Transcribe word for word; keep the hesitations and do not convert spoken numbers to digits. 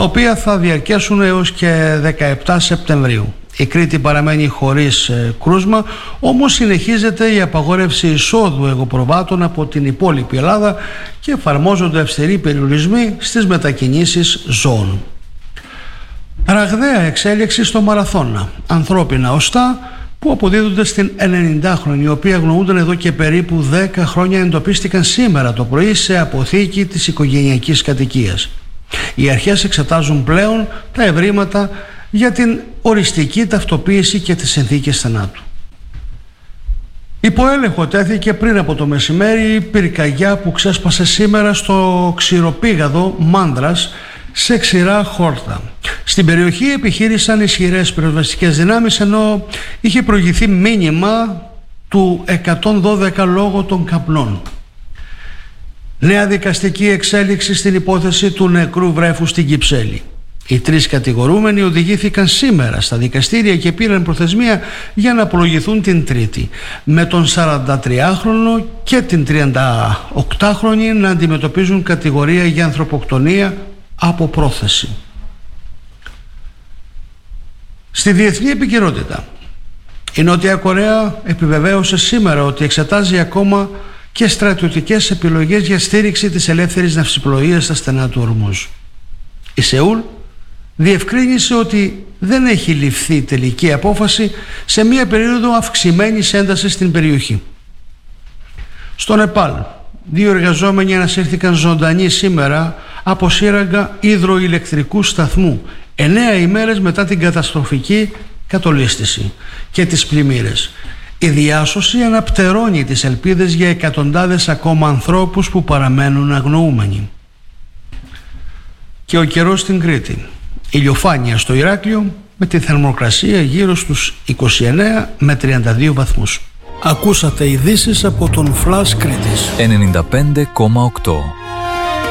οποία θα διαρκέσουν έως και δεκαεπτά Σεπτεμβρίου. Η Κρήτη παραμένει χωρίς ε, κρούσμα, όμως συνεχίζεται η απαγόρευση εισόδου εγωπροβάτων από την υπόλοιπη Ελλάδα και εφαρμόζονται αυστηροί περιορισμοί στις μετακινήσεις ζώων. Ραγδαία εξέλιξη στο μαραθώνα. Ανθρώπινα οστά που αποδίδονται στην ενενηντάχρονη, οι οποίοι αγνοούνταν εδώ και περίπου δέκα χρόνια, εντοπίστηκαν σήμερα το πρωί σε αποθήκη της οικογενειακής κατοικίας. Οι αρχές εξετάζουν πλέον τα ευρήματα για την οριστική ταυτοποίηση και τις συνθήκες θανάτου. Υπό έλεγχο τέθηκε πριν από το μεσημέρι η πυρκαγιά που ξέσπασε σήμερα στο ξηροπήγαδο Μάνδρας σε ξηρά χόρτα. Στην περιοχή επιχείρησαν ισχυρές πυροσβεστικές δυνάμεις, ενώ είχε προηγηθεί μήνυμα του εκατόν δώδεκα λόγω των καπνών. Νέα δικαστική εξέλιξη στην υπόθεση του νεκρού βρέφου στην Κυψέλη. Οι τρεις κατηγορούμενοι οδηγήθηκαν σήμερα στα δικαστήρια και πήραν προθεσμία για να απολογηθούν την Τρίτη, με τον σαραντατριάχρονο και την τριανταοκτάχρονη να αντιμετωπίζουν κατηγορία για ανθρωποκτονία από πρόθεση. Στη διεθνή επικαιρότητα, η Νότια Κορέα επιβεβαίωσε σήμερα ότι εξετάζει ακόμα και στρατιωτικές επιλογές για στήριξη της ελεύθερης ναυσιπλοείας στα στενά του Ορμούζ. Η Σεούλ διευκρίνησε ότι δεν έχει ληφθεί τελική απόφαση σε μια περίοδο αυξημένης έντασης στην περιοχή. Στο Νεπάλ, δύο εργαζόμενοι ανασύρθηκαν ζωντανοί σήμερα από σύραγγα υδροηλεκτρικού σταθμού, εννέα ημέρες μετά την καταστροφική κατολίσθηση και τις πλημμύρες. Η διάσωση αναπτερώνει τις ελπίδες για εκατοντάδες ακόμα ανθρώπους που παραμένουν αγνοούμενοι. Και ο καιρός στην Κρήτη. Ηλιοφάνεια στο Ηράκλειο με τη θερμοκρασία γύρω στους είκοσι εννέα με τριάντα δύο βαθμούς. Ακούσατε ειδήσεις από τον Flash Κρήτης ενενήντα πέντε κόμμα οκτώ.